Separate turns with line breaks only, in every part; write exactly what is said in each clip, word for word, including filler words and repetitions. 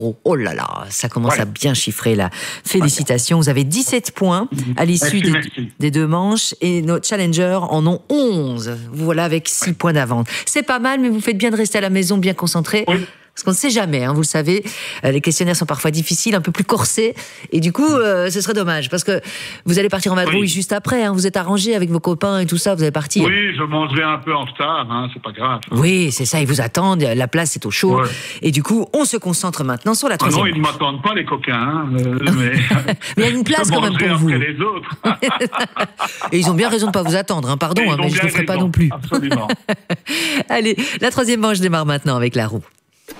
Oh, oh là là, ça commence
Ouais.
à bien chiffrer là. Félicitations, vous avez dix-sept points à l'issue
Merci,
des,
merci.
des deux manches et nos challengers en ont onze. Vous voilà avec six points d'avance. C'est pas mal, mais vous faites bien de rester à la maison bien concentré.
Oui.
Parce qu'on ne sait jamais, hein, vous le savez, euh, les questionnaires sont parfois difficiles, un peu plus corsés, et du coup, euh, ce serait dommage, parce que vous allez partir en vadrouille
Oui.
juste après, hein, vous êtes arrangés avec vos copains et tout ça, vous allez partir.
Oui, je mangerai un peu en retard, hein, c'est pas grave.
Oui, c'est ça, ils vous attendent, la place est au chaud,
Ouais.
et du coup, on se concentre maintenant sur la
Ah
troisième.
non, ils ne m'attendent pas, les coquins, hein, euh, mais...
Mais il y a une place
je
quand même
mangerai
pour vous.
après les autres.
Et ils ont bien raison de pas vous attendre, hein, pardon,
Ils
hein,
ont
mais je
bien
ne le ferai pas
raison,
non plus.
Absolument.
Allez, la troisième manche démarre maintenant avec la roue.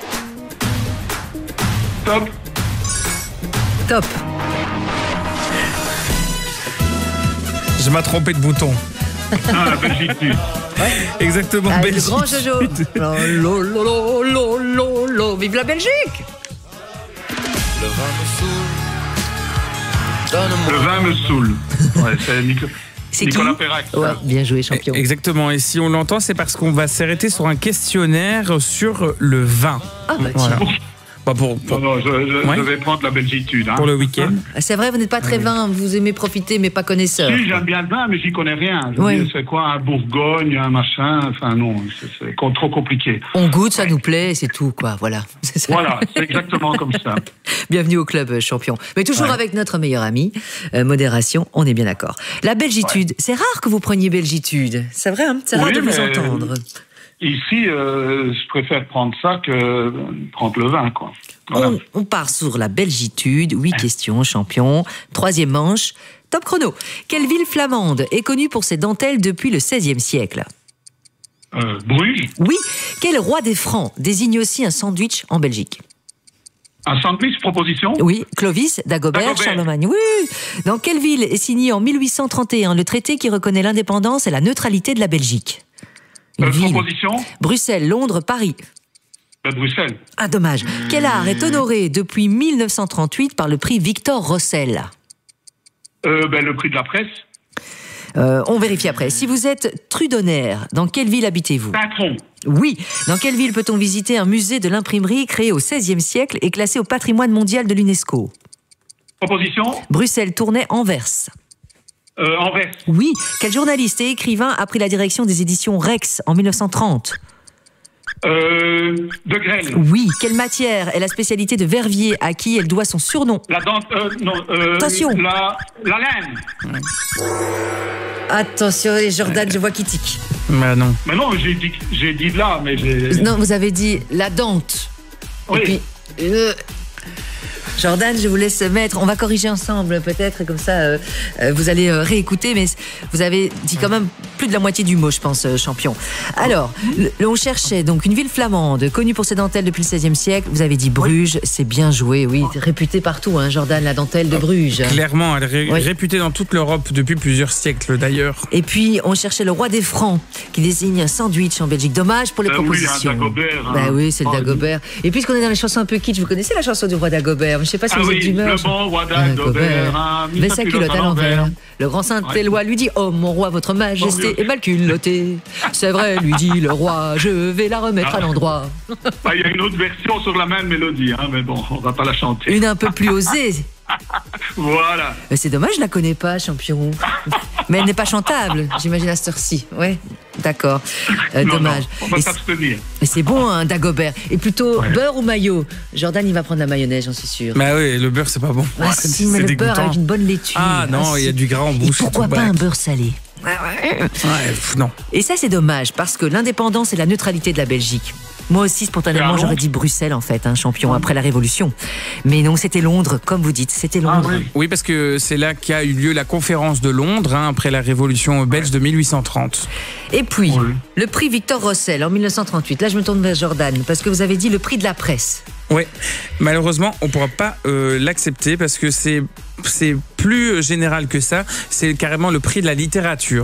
Top.
Top.
Je m'ai trompé de bouton.
Ah, la Belgique.
Exactement,
Avec le
Belgique.
grand Jojo. Lo, lo, lo, lo, lo, lo. Vive la Belgique!
Le vin me saoule. Ouais, c'est Nico-
C'est
Nicolas
qui?
Perrac.
Ouais, bien joué, champion.
Exactement, et si on l'entend, c'est parce qu'on va s'arrêter sur un questionnaire sur le vin.
Ah bah
Voilà.
tiens.
Bah, pour, pour,
Non, non, je, je-
Ouais.
je vais prendre la Belgitude. Hein.
pour le week-end.
C'est vrai, vous n'êtes pas très vin, vous aimez profiter, mais pas connaisseur.
Si, j'aime bien le vin, mais j'y connais rien. Je veux
Ouais.
dire, c'est quoi un Bourgogne, un machin? Enfin, non, c'est, c'est com- trop compliqué.
On goûte, ça nous plaît, c'est tout, quoi. Voilà. C'est ça.
Voilà, c'est exactement comme ça.
Bienvenue au club, euh, champion. Mais toujours
Ouais.
avec notre meilleur ami. Euh, modération, on est bien d'accord. La Belgitude, c'est rare que vous preniez Belgitude. C'est vrai, hein, c'est rare
Oui,
de vous
mais-
entendre.
Ici, euh, je préfère prendre ça que prendre le vin, quoi. Voilà.
On, on part sur la Belgitude. Huit questions, champion. Troisième manche. Top chrono. Quelle ville flamande est connue pour ses dentelles depuis le seizième siècle?
Euh, Bruges,
Oui. Quel roi des Francs désigne aussi un sandwich en Belgique?
un sandwich proposition?
Oui. Clovis, Dagobert,
Dagobert.
Charlemagne. Oui. Dans quelle ville est signé en mille huit cent trente et un le traité qui reconnaît l'indépendance et la neutralité de la Belgique? Une
Euh,
ville.
proposition?
Bruxelles, Londres, Paris.
Euh, Bruxelles.
Ah, dommage. Quel art est honoré depuis mille neuf cent trente-huit par le prix Victor Rossel?
Euh, ben, le prix de la presse.
Euh, on vérifie après. Si vous êtes trudonnaire, dans quelle ville habitez-vous?
Patron.
Oui. Dans quelle ville peut-on visiter un musée de l'imprimerie créé au seizième siècle et classé au patrimoine mondial de l'UNESCO?
Proposition?
Bruxelles, Tournai, Anvers.
Euh, Anvers.
Oui. Quel journaliste et écrivain a pris la direction des éditions Rex en mille neuf cent trente?
Euh, de Grelle.
Oui. Quelle matière est la spécialité de Verviers à qui elle doit son surnom?
La dent, euh, non, euh,
Attention.
La, la laine.
Attention, Jordan, je vois qu'il tique.
Bah non.
Mais non, j'ai dit, j'ai dit de là, mais j'ai.
Non, vous avez dit la dente.
Oui.
Et puis, euh, Jordan, je vous laisse mettre. On va corriger ensemble, peut-être, comme ça, euh, euh, vous allez euh, réécouter. Mais vous avez dit quand même plus de la moitié du mot, je pense, euh, champion. Alors, le- on cherchait donc une ville flamande connue pour ses dentelles depuis le seizième siècle. Vous avez dit Bruges, c'est bien joué, oui, réputé partout, hein, Jordan, la dentelle de Bruges.
Clairement, elle est ré-
Oui.
réputée dans toute l'Europe depuis plusieurs siècles d'ailleurs.
Et puis, on cherchait le roi des Francs, qui désigne un sandwich en Belgique. Dommage pour les
Euh, oui,
propositions.
un Dagobert, hein.
Bah oui, c'est le
Oh,
Dagobert. Et puisqu'on est dans les chansons un peu kitsch, vous connaissez la chanson du roi Dagobert? Je ne sais pas si
Ah
vous
oui,
êtes d'humeur.
le bon roi
Ah,
Dagobert, hein, mis
met
sa
sa
culotte
culotte à
à
l'envers.
l'envers.
Le grand Saint-Éloi lui dit: Oh mon roi, votre majesté
Oh,
est mal culottée. C'est vrai, lui dit le roi, je vais la remettre
Ah.
à l'endroit.
Ah, il y a une autre version sur la même mélodie, hein, mais bon, on va pas la chanter.
Une un peu plus osée.
Voilà.
Mais c'est dommage, je la connais pas, champion. Mais elle n'est pas chantable, j'imagine à cette heure-ci. Ouais, d'accord. Euh,
Non,
dommage.
non, on va
Et
s'abstenir.
Et c'est bon, un Dagobert. Et plutôt beurre ou maillot? Jordan, il va prendre la mayonnaise, j'en suis sûre.
Bah oui, le beurre c'est pas bon.
Ah,
C'est-
si, mais
c'est
le beurre
dégoûtant.
avec une bonne laitue.
Ah non, il y a
si.
du gras en
Et
bouche.
pourquoi
tout,
pas
bah.
un beurre salé?
Ouais, pff, non.
Et ça, c'est dommage, parce que l'indépendance et la neutralité de la Belgique. Moi aussi, spontanément,
Ah bon
j'aurais dit Bruxelles, en fait, un champion, après la Révolution. Mais non, c'était Londres, comme vous dites, c'était
Ah
Londres.
oui.
Oui, parce que c'est là qu'a eu lieu la conférence de Londres, hein, après la Révolution belge de mille huit cent trente.
Et puis,
Oui.
le prix Victor Rossel en mille neuf cent trente-huit. Là, je me tourne vers Jordan, parce que vous avez dit le prix de la presse.
Oui, malheureusement, on ne pourra pas euh, l'accepter parce que c'est c'est plus général que ça. C'est carrément le prix de la littérature.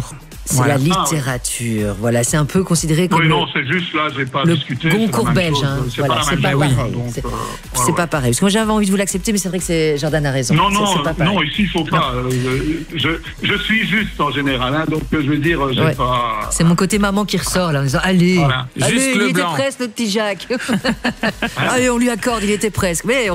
C'est
Voilà.
la littérature. Voilà, c'est un peu considéré comme
Oui,
le,
non, c'est juste là, j'ai pas
le
discuté.
Goncourt
c'est la même
belge.
chose.
Hein.
C'est
Voilà,
pas
c'est
la même
pas
chose.
pareil.
donc,
C'est
euh,
c'est
ouais,
pas
ouais.
pareil. Parce que moi j'avais envie de vous l'accepter, mais c'est vrai que c'est Jordan a raison.
Non,
C'est-
non,
c'est pas pareil.
non, ici il faut pas. euh, je, je, je suis juste en général, hein, donc je veux dire, j'ai
Ouais.
pas.
C'est mon côté maman qui ressort là en disant allez,
Voilà.
allez,
Juste
il
le
était
blanc.
presque notre petit Jacques. Allez, on lui accorde, il était presque. Mais